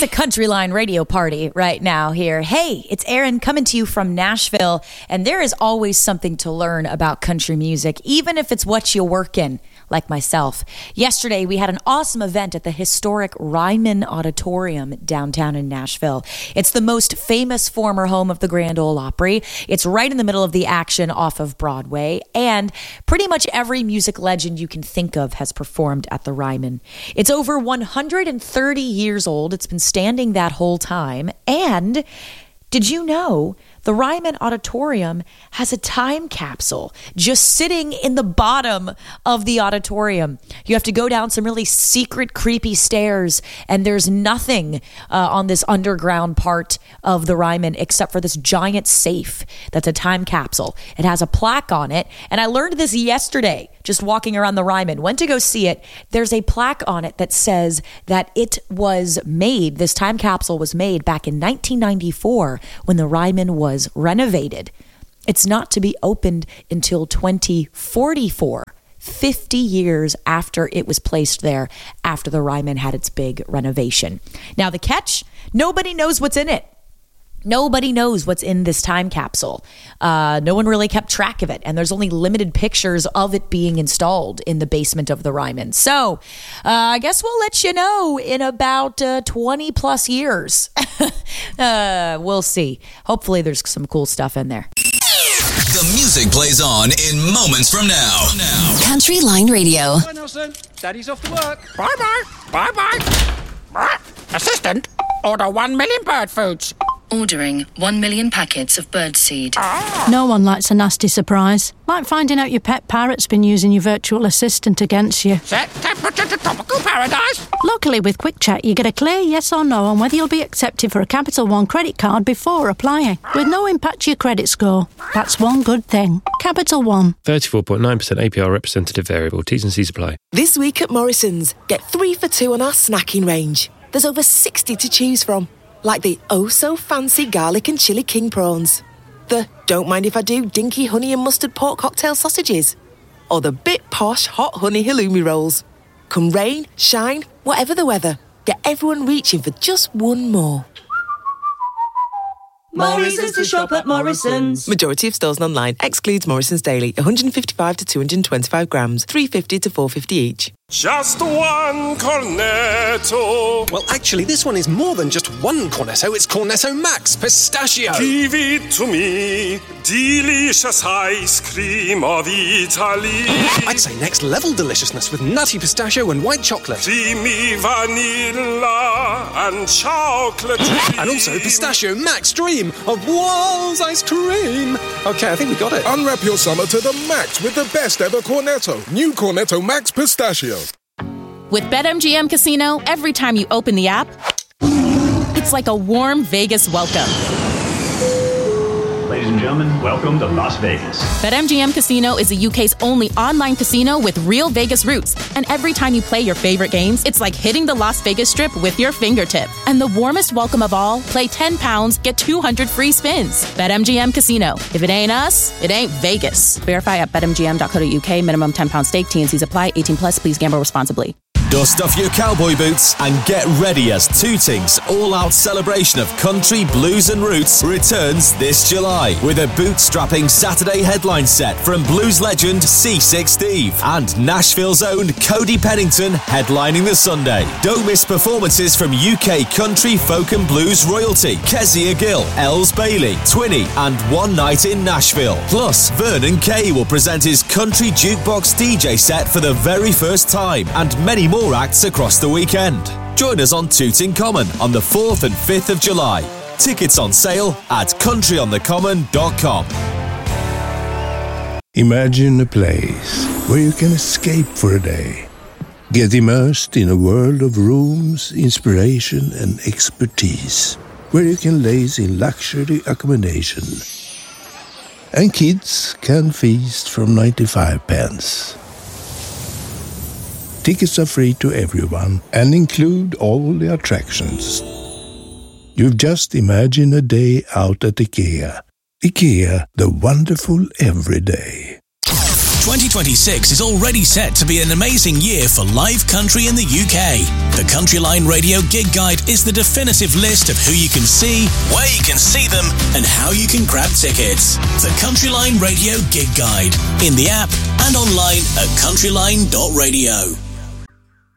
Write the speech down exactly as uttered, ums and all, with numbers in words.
a Country Line radio party right now here. Hey, it's Erin coming to you from Nashville, and there is always something to learn about country music, even if it's what you work in, like myself. Yesterday, we had an awesome event at the historic Ryman Auditorium downtown in Nashville. It's the most famous former home of the Grand Ole Opry. It's right in the middle of the action off of Broadway, and pretty much every music legend you can think of has performed at the Ryman. It's over one hundred thirty years old. It's been standing that whole time. And did you know the Ryman Auditorium has a time capsule just sitting in the bottom of the auditorium? You have to go down some really secret, creepy stairs, and there's nothing uh, on this underground part of the Ryman except for this giant safe that's a time capsule. It has a plaque on it, and I learned this yesterday just walking around the Ryman. Went to go see it. There's a plaque on it that says that it was made, this time capsule was made back in nineteen ninety-four when the Ryman was renovated. It's not to be opened until twenty forty-four, fifty years after it was placed there, after the Ryman had its big renovation. Now the catch, nobody knows what's in it. Nobody knows what's in this time capsule. Uh, no one really kept track of it, and there's only limited pictures of it being installed in the basement of the Ryman. So uh, I guess we'll let you know in about uh, twenty plus years. uh, we'll see. Hopefully there's some cool stuff in there. The music plays on in moments from now. now. Country Line Radio. Bye, Nelson. Daddy's off to work. Bye-bye. Bye-bye. Assistant, order one million bird foods. Ordering one million packets of birdseed. No one likes a nasty surprise. Like finding out your pet parrot's been using your virtual assistant against you. Set temperature to tropical paradise. Luckily, with Quick Check, you get a clear yes or no on whether you'll be accepted for a Capital One credit card before applying, with no impact to your credit score. That's one good thing. Capital One. thirty-four point nine percent A P R representative variable. T's and C's apply. This week at Morrison's, get three for two on our snacking range. There's over sixty to choose from. Like the oh-so-fancy garlic and chili king prawns. The don't mind if I do dinky honey and mustard pork cocktail sausages. Or the bit posh hot honey halloumi rolls. Come rain, shine, whatever the weather, get everyone reaching for just one more. Morrison's to shop at Morrison's. Majority of stores and online. Excludes Morrison's Daily. one fifty-five to two twenty-five grams. three fifty to four fifty each. Just one Cornetto. Well, actually, this one is more than just one Cornetto. It's Cornetto Max Pistachio. Give it to me. Delicious ice cream of Italy. I'd say next level deliciousness with nutty pistachio and white chocolate. Creamy vanilla and chocolate dream. And also Pistachio Max Dream of Walls ice cream. Okay, I think we got it. Unwrap your summer to the max with the best ever Cornetto. New Cornetto Max Pistachio. With BetMGM Casino, every time you open the app, it's like a warm Vegas welcome. Ladies and gentlemen, welcome to Las Vegas. BetMGM Casino is the U K's only online casino with real Vegas roots. And every time you play your favorite games, it's like hitting the Las Vegas Strip with your fingertip. And the warmest welcome of all, play ten pounds, get two hundred free spins. BetMGM Casino. If it ain't us, it ain't Vegas. Verify at bet M G M dot co dot U K. Minimum ten pound stake. T and C's apply. eighteen plus. Please gamble responsibly. Dust off your cowboy boots and get ready as Tooting's all-out celebration of country, blues and roots returns this July with a bootstrapping Saturday headline set from blues legend C six Steve and Nashville's own Cody Pennington headlining the Sunday. Don't miss performances from U K country, folk and blues royalty Kezia Gill, Els Bailey, Twinny and One Night in Nashville. Plus, Vernon Kay will present his country jukebox D J set for the very first time and many more acts across the weekend. Join us on Tooting Common on the fourth and fifth of July. Tickets on sale at country on the common dot com. Imagine a place where you can escape for a day. Get immersed in a world of rooms, inspiration and expertise. Where you can laze in luxury accommodation. And kids can feast from ninety-five pence. Tickets are free to everyone and include all the attractions. You've just imagined a day out at IKEA. IKEA, the wonderful everyday. twenty twenty-six is already set to be an amazing year for live country in the U K. The Countryline Radio Gig Guide is the definitive list of who you can see, where you can see them, and how you can grab tickets. The Countryline Radio Gig Guide, in the app and online at countryline dot radio.